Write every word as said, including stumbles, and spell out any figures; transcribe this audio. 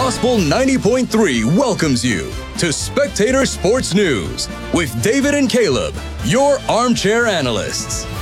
Gospel ninety point three welcomes you to Spectator Sports News with David and Caleb, your armchair analysts.